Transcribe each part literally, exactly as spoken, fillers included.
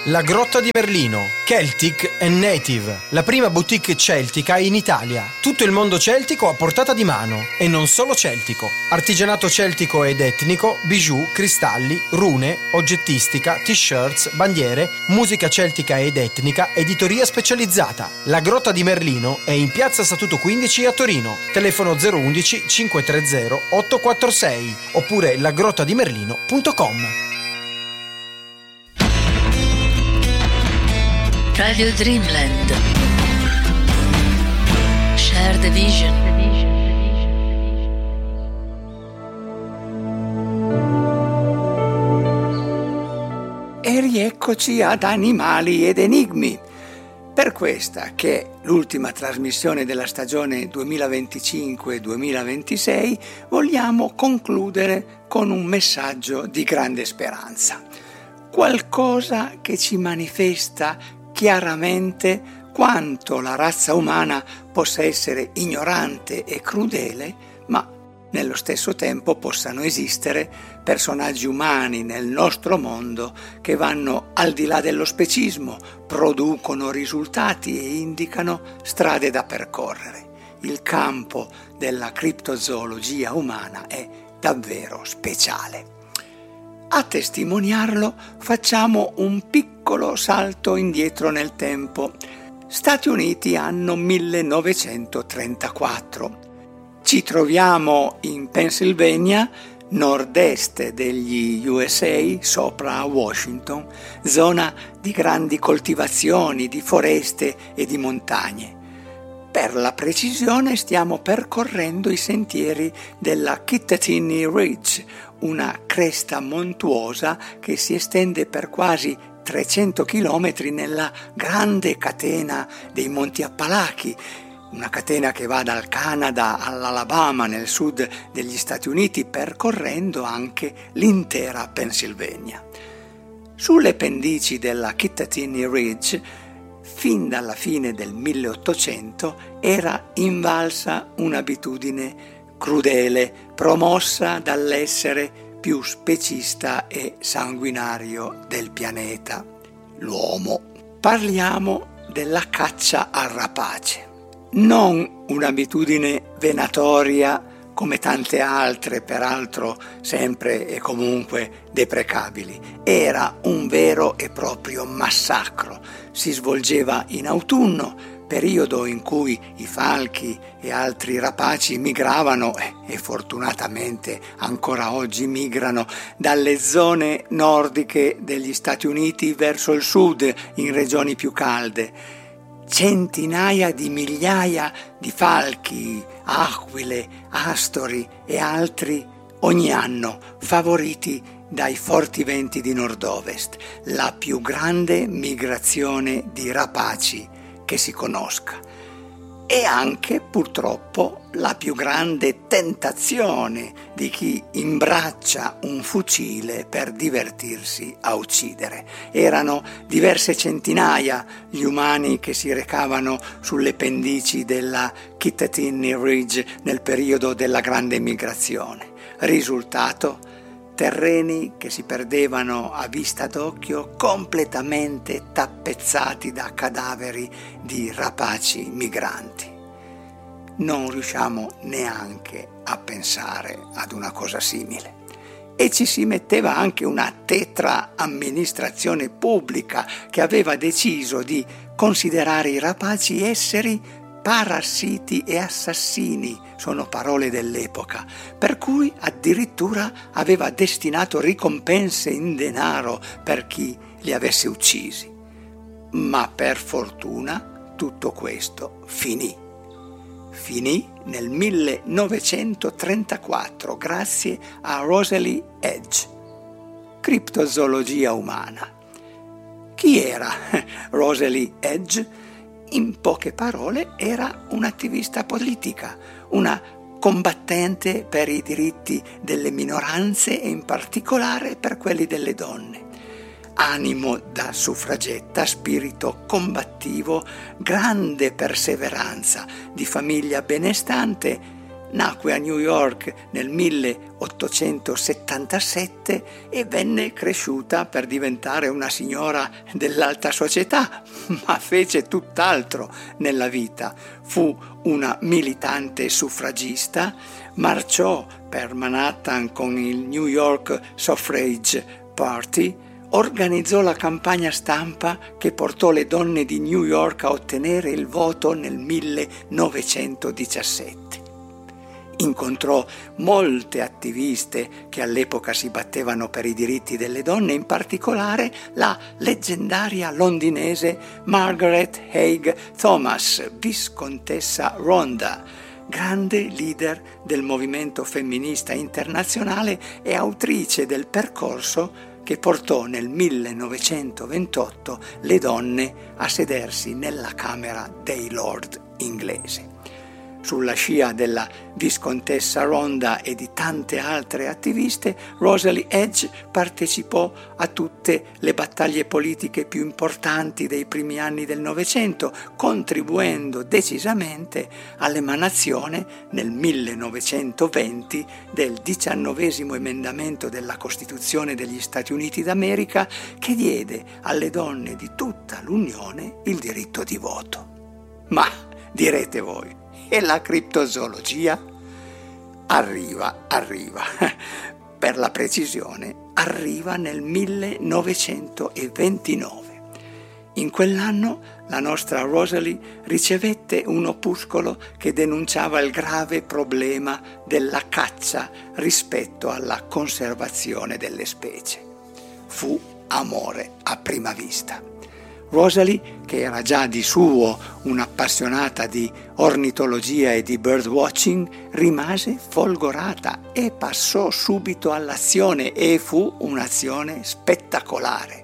La Grotta di Merlino, Celtic and Native, la prima boutique celtica in Italia. Tutto il mondo celtico a portata di mano, e non solo celtico. Artigianato celtico ed etnico, bijou, cristalli, rune, oggettistica, t-shirts, bandiere, musica celtica ed etnica, editoria specializzata. La Grotta di Merlino è in piazza Statuto quindici a Torino. Telefono zero uno uno cinque tre zero otto quattro sei oppure lagrottadimerlino punto com. Radio Dreamland. Share the vision. E rieccoci ad Animali ed Enigmi. Per questa, che è l'ultima trasmissione della stagione duemilaventicinque duemilaventisei, vogliamo concludere con un messaggio di grande speranza. Qualcosa che ci manifesta chiaramente quanto la razza umana possa essere ignorante e crudele, ma nello stesso tempo possano esistere personaggi umani nel nostro mondo che vanno al di là dello specismo, producono risultati e indicano strade da percorrere. Il campo della criptozoologia umana è davvero speciale. A testimoniarlo facciamo un piccolo salto indietro nel tempo. Stati Uniti anno millenovecentotrentaquattro. Ci troviamo in Pennsylvania, nord-est degli U S A, sopra Washington, zona di grandi coltivazioni, di foreste e di montagne. Per la precisione stiamo percorrendo i sentieri della Kittatinny Ridge, una cresta montuosa che si estende per quasi trecento chilometri nella grande catena dei Monti Appalachi, una catena che va dal Canada all'Alabama nel sud degli Stati Uniti, percorrendo anche l'intera Pennsylvania. Sulle pendici della Kittatinny Ridge, fin dalla fine del milleottocento, era invalsa un'abitudine crudele, promossa dall'essere più specista e sanguinario del pianeta, l'uomo. Parliamo della caccia al rapace. Non un'abitudine venatoria come tante altre, peraltro sempre e comunque deprecabili. Era un vero e proprio massacro. Si svolgeva in autunno, periodo in cui i falchi e altri rapaci migravano, e fortunatamente ancora oggi migrano, dalle zone nordiche degli Stati Uniti verso il sud, in regioni più calde. Centinaia di migliaia di falchi, aquile, astori e altri ogni anno, favoriti dai forti venti di nord-ovest, la più grande migrazione di rapaci che si conosca, e anche purtroppo la più grande tentazione di chi imbraccia un fucile per divertirsi a uccidere. Erano diverse centinaia gli umani che si recavano sulle pendici della Kittatinny Ridge nel periodo della grande migrazione. Risultato: terreni che si perdevano a vista d'occhio, completamente tappezzati da cadaveri di rapaci migranti. Non riusciamo neanche a pensare ad una cosa simile. E ci si metteva anche una tetra amministrazione pubblica che aveva deciso di considerare i rapaci esseri parassiti e assassini, sono parole dell'epoca, per cui addirittura aveva destinato ricompense in denaro per chi li avesse uccisi. Ma per fortuna tutto questo finì. Finì nel millenovecentotrentaquattro grazie a Rosalie Edge. Criptozoologia umana. Chi era Rosalie Edge? In poche parole, era un'attivista politica, una combattente per i diritti delle minoranze e in particolare per quelli delle donne. Animo da suffragetta, spirito combattivo, grande perseveranza, di famiglia benestante, nacque a New York nel milleottocentosettantasette e venne cresciuta per diventare una signora dell'alta società, ma fece tutt'altro nella vita. Fu una militante suffragista, marciò per Manhattan con il New York Suffrage Party, organizzò la campagna stampa che portò le donne di New York a ottenere il voto nel millenovecentodiciassette. Incontrò molte attiviste che all'epoca si battevano per i diritti delle donne, in particolare la leggendaria londinese Margaret Haig Thomas, viscontessa Rhondda, grande leader del movimento femminista internazionale e autrice del percorso che portò nel millenovecentoventotto le donne a sedersi nella Camera dei Lord inglese. Sulla scia della viscontessa Rhondda e di tante altre attiviste, Rosalie Edge partecipò a tutte le battaglie politiche più importanti dei primi anni del Novecento, contribuendo decisamente all'emanazione nel millenovecentoventi del diciannovesimo emendamento della Costituzione degli Stati Uniti d'America, che diede alle donne di tutta l'Unione il diritto di voto. Ma, direte voi, e la criptozoologia? Arriva, arriva. Per la precisione, arriva nel millenovecentoventinove. In quell'anno la nostra Rosalie ricevette un opuscolo che denunciava il grave problema della caccia rispetto alla conservazione delle specie. Fu amore a prima vista. Rosalie, che era già di suo un'appassionata di ornitologia e di birdwatching, rimase folgorata e passò subito all'azione, e fu un'azione spettacolare.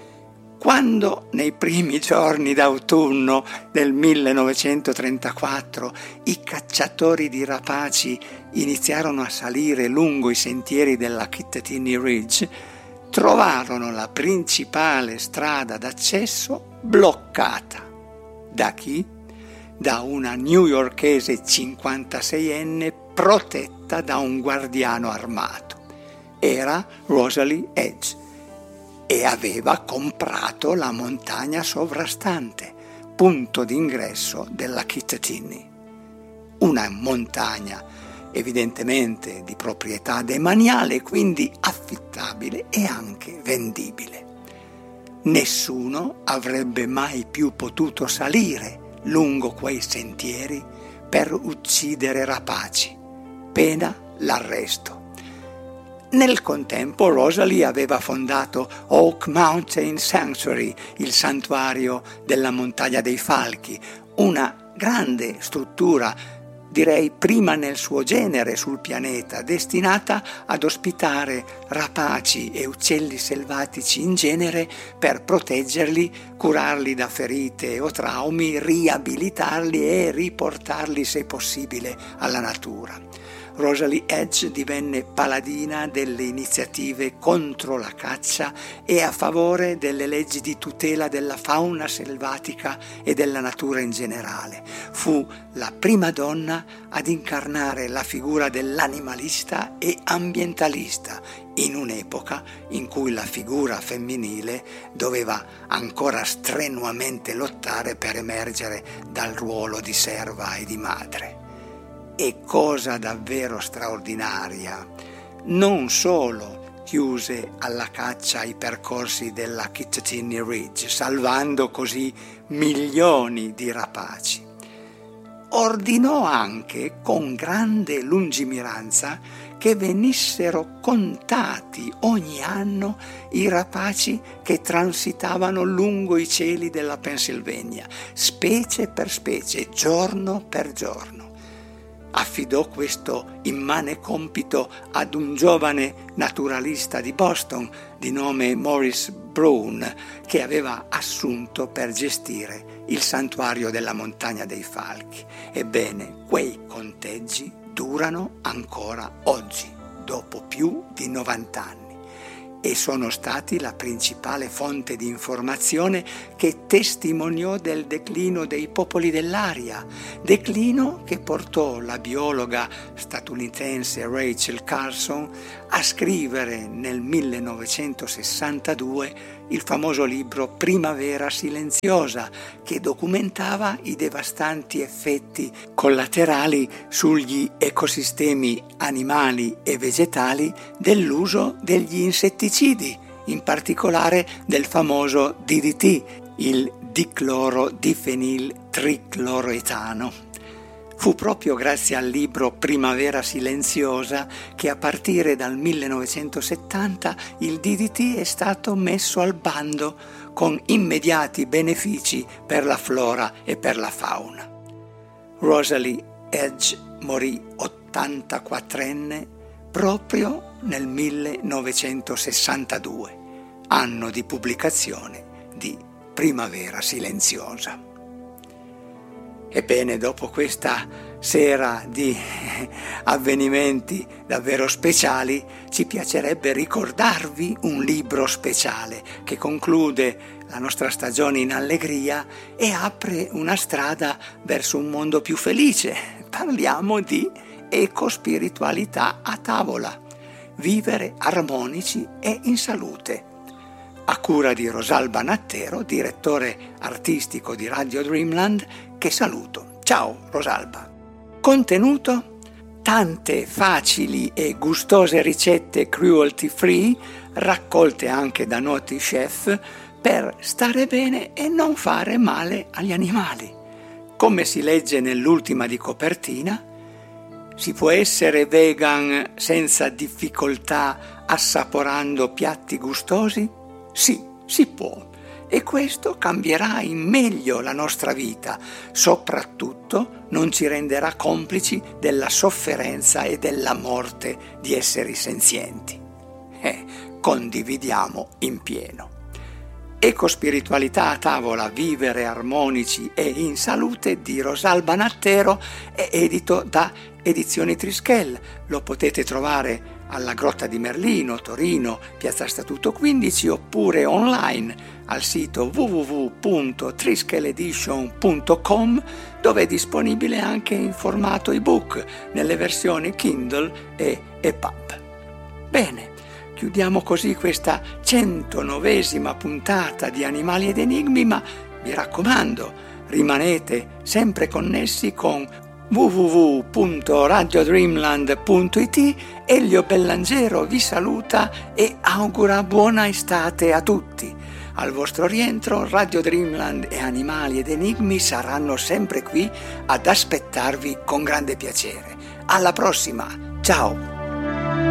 Quando nei primi giorni d'autunno del millenovecentotrentaquattro i cacciatori di rapaci iniziarono a salire lungo i sentieri della Kittatinny Ridge, trovarono la principale strada d'accesso bloccata. Da chi? Da una newyorkese cinquantaseienne protetta da un guardiano armato. Era Rosalie Edge e aveva comprato la montagna sovrastante, punto d'ingresso della Kittatinny. Una montagna evidentemente di proprietà demaniale, quindi affittabile e anche vendibile. Nessuno avrebbe mai più potuto salire lungo quei sentieri per uccidere rapaci, pena l'arresto. Nel contempo Rosalie aveva fondato Oak Mountain Sanctuary, il santuario della Montagna dei Falchi, una grande struttura, direi prima nel suo genere sul pianeta, destinata ad ospitare rapaci e uccelli selvatici in genere per proteggerli, curarli da ferite o traumi, riabilitarli e riportarli, se possibile, alla natura. Rosalie Edge divenne paladina delle iniziative contro la caccia e a favore delle leggi di tutela della fauna selvatica e della natura in generale. Fu la prima donna ad incarnare la figura dell'animalista e ambientalista in un'epoca in cui la figura femminile doveva ancora strenuamente lottare per emergere dal ruolo di serva e di madre. E cosa davvero straordinaria, non solo chiuse alla caccia i percorsi della Kittatinny Ridge, salvando così milioni di rapaci, ordinò anche con grande lungimiranza che venissero contati ogni anno i rapaci che transitavano lungo i cieli della Pennsylvania, specie per specie, giorno per giorno. Affidò questo immane compito ad un giovane naturalista di Boston di nome Maurice Brown, che aveva assunto per gestire il santuario della Montagna dei Falchi. Ebbene, quei conteggi durano ancora oggi, dopo più di novanta anni. e sono stati la principale fonte di informazione che testimoniò del declino dei popoli dell'aria, declino che portò la biologa statunitense Rachel Carson a scrivere nel millenovecentosessantadue il famoso libro Primavera silenziosa, che documentava i devastanti effetti collaterali sugli ecosistemi animali e vegetali dell'uso degli insetticidi, in particolare del famoso D D T, il diclorodifeniltricloroetano. Fu proprio grazie al libro Primavera silenziosa che a partire dal millenovecentosettanta il D D T è stato messo al bando, con immediati benefici per la flora e per la fauna. Rosalie Edge morì ottantaquattrenne proprio nel millenovecentosessantadue, anno di pubblicazione di Primavera silenziosa. Ebbene, dopo questa sera di avvenimenti davvero speciali, ci piacerebbe ricordarvi un libro speciale che conclude la nostra stagione in allegria e apre una strada verso un mondo più felice. Parliamo di ecospiritualità a tavola, vivere armonici e in salute, a cura di Rosalba Nattero, direttore artistico di Radio Dreamland, che saluto. Ciao Rosalba. Contenuto: tante facili e gustose ricette cruelty free, raccolte anche da noti chef, per stare bene e non fare male agli animali. Come si legge nell'ultima di copertina, si può essere vegan senza difficoltà assaporando piatti gustosi? Sì, si può. E questo cambierà in meglio la nostra vita, soprattutto non ci renderà complici della sofferenza e della morte di esseri senzienti. Eh, condividiamo in pieno. Ecospiritualità a tavola, vivere armonici e in salute di Rosalba Nattero è edito da Edizioni Trischel. Lo potete trovare alla Grotta di Merlino, Torino, Piazza Statuto quindici, oppure online al sito w w w punto trischeledition punto com, dove è disponibile anche in formato ebook nelle versioni Kindle e EPUB. Bene, chiudiamo così questa centonovesima puntata di Animali ed Enigmi, ma vi raccomando, rimanete sempre connessi con w w w punto radio dreamland punto i t. Elio Bellangero vi saluta e augura buona estate a tutti. Al vostro rientro Radio Dreamland e Animali ed Enigmi saranno sempre qui ad aspettarvi con grande piacere. Alla prossima, ciao!